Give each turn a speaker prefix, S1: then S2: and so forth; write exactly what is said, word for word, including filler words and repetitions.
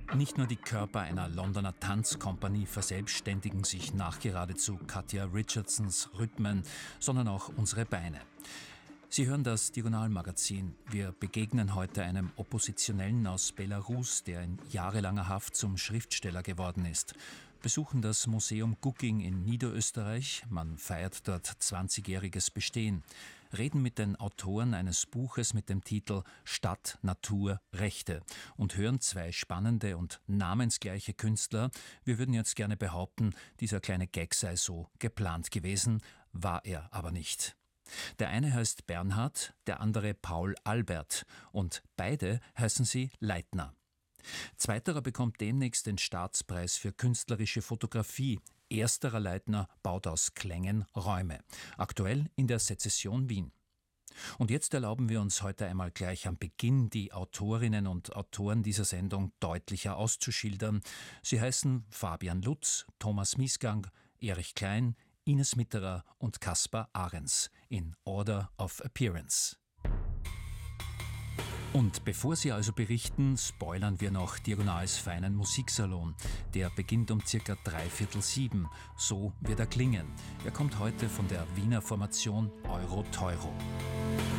S1: Nicht nur die Körper einer Londoner Tanzkompanie verselbstständigen sich nach geradezu Katja Richardsons Rhythmen, sondern auch unsere Beine. Sie hören das Diagonal-Magazin. Wir begegnen heute einem Oppositionellen aus Belarus, der in jahrelanger Haft zum Schriftsteller geworden ist. Besuchen das Museum Gugging in Niederösterreich. Man feiert dort zwanzigjähriges Bestehen. Reden mit den Autoren eines Buches mit dem Titel Stadt, Natur, Rechte und hören zwei spannende und namensgleiche Künstler. Wir würden jetzt gerne behaupten, dieser kleine Gag sei so geplant gewesen, war er aber nicht. Der eine heißt Bernhard, der andere Paul Albert und beide heißen sie Leitner. Zweiterer bekommt demnächst den Staatspreis für künstlerische Fotografie. Ersterer Leitner baut aus Klängen Räume. Aktuell in der Sezession Wien. Und jetzt erlauben wir uns heute einmal gleich am Beginn die Autorinnen und Autoren dieser Sendung deutlicher auszuschildern. Sie heißen Fabian Lutz, Thomas Miesgang, Erich Klein, Ines Mitterer und Kaspar Ahrens in Order of Appearance. Und bevor Sie also berichten, spoilern wir noch Diagonals feinen Musiksalon. Der beginnt um circa dreiviertel sieben. So wird er klingen. Er kommt heute von der Wiener Formation Euro Teuro.